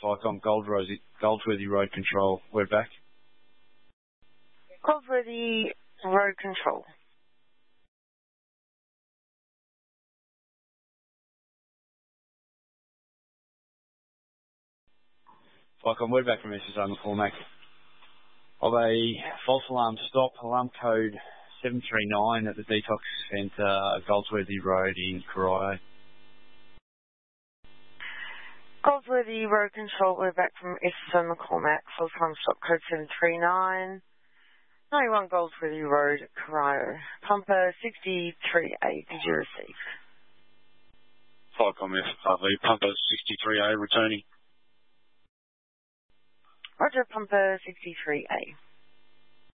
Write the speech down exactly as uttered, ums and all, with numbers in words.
Ficom, Goldworthy, Goldsworthy Road Control. We're back. Goldsworthy Road Control. Ficom, we're back from S S R McCormack. Of a false alarm stop, alarm code seven three nine at the Detox Centre, Goldsworthy Road in Corio. Goldsworthy Road Control, we're back from S S O McCormack, false alarm stop code seven three nine, ninety-one Goldsworthy Road, Corio. Pumper sixty-three A, did you receive? Ficom F R V, Pumper sixty-three A, returning. Roger, Pumper sixty-three A.